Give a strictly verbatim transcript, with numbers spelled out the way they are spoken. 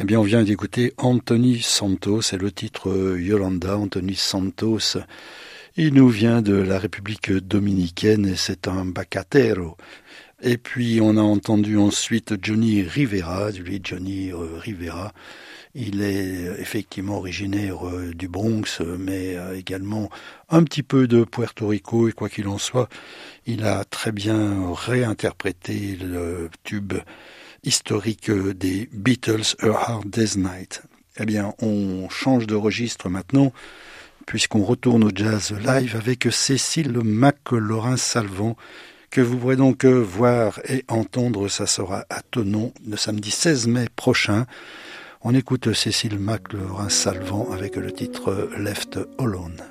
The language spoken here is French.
Eh bien, on vient d'écouter Anthony Santos, c'est le titre Yolanda. Anthony Santos, il nous vient de la République dominicaine et c'est un bacatero. Et puis, on a entendu ensuite Johnny Rivera, lui, Johnny euh, Rivera. Il est effectivement originaire euh, du Bronx, mais euh, également un petit peu de Puerto Rico. Et quoi qu'il en soit, il a très bien réinterprété le tube historique des Beatles, A Hard Day's Night. Eh bien, on change de registre maintenant, puisqu'on retourne au jazz live avec Cécile McLaurin-Salvant, que vous pourrez donc voir et entendre. Ça sera à Thonon le samedi seize mai prochain. On écoute Cécile McLaurin-Salvant avec le titre Left Alone.